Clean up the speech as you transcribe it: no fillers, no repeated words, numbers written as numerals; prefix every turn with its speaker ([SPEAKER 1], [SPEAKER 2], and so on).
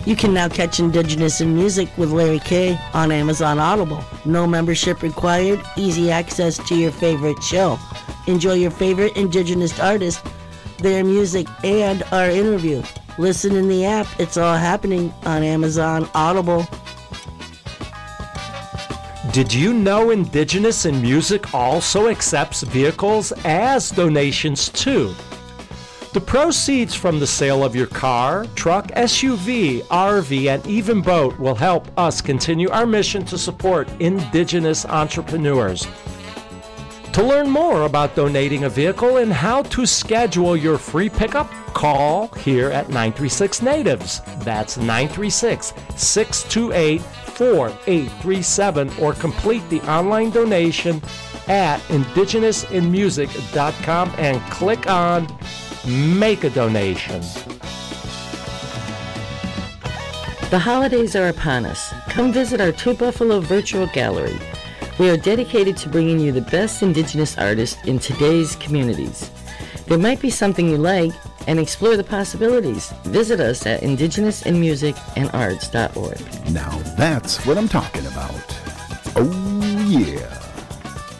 [SPEAKER 1] You can now catch Indigenous in Music with Larry K on Amazon Audible. No membership required, easy access to your favorite show. Enjoy your favorite Indigenous artists, their music, and our interview. Listen in the app. It's all happening on Amazon Audible.
[SPEAKER 2] Did you know Indigenous in Music also accepts vehicles as donations too? The proceeds from the sale of your car, truck, SUV, RV, and even boat will help us continue our mission to support Indigenous entrepreneurs. To learn more about donating a vehicle and how to schedule your free pickup, call here at 936 Natives. That's 936-628-4837, or complete the online donation at indigenousinmusic.com and click on Make a Donation.
[SPEAKER 3] The holidays are upon us. Come visit our Two Buffalo virtual gallery. We are dedicated to bringing you the best Indigenous artists in today's communities. There might be something you like, and explore the possibilities. Visit us at indigenousinmusicandarts.org.
[SPEAKER 4] Now that's what I'm talking about. Oh yeah.